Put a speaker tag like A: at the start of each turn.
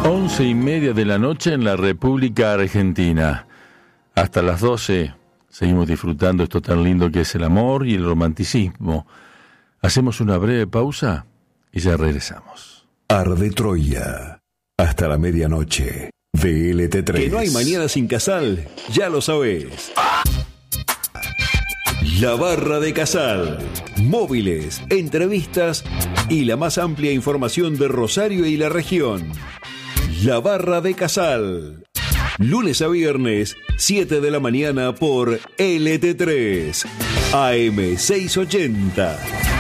A: 11:30 de la noche en la República Argentina. Hasta las 12 seguimos disfrutando esto tan lindo que es el amor y el romanticismo. Hacemos una breve pausa y ya regresamos.
B: Arde Troya. Hasta la medianoche. VLT3.
C: Que no hay mañana sin Casal, ya lo sabés. La Barra de Casal. Móviles, entrevistas y la más amplia información de Rosario y la región. La Barra de Casal. Lunes a viernes, 7 de la mañana por LT3, AM 680.